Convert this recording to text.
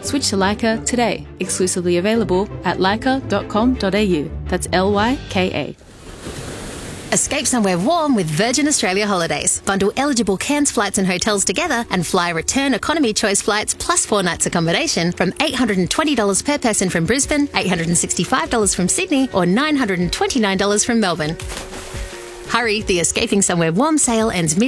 Switch to Leica today. Exclusively available at leica.com.au. That's LYKA. Escape somewhere warm with Virgin Australia Holidays. Bundle eligible Cairns flights and hotels together and fly return economy choice flights plus 4 nights accommodation from $820 per person from Brisbane, $865 from Sydney or $929 from Melbourne. Hurry, the Escaping Somewhere Warm sale ends